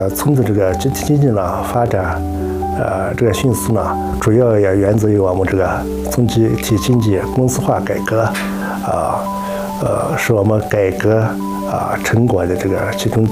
村子这个集体经济呢发展，这个迅速呢，主要也源自于我们这个村集体经济公司化改革，是我们改革成果的这个其中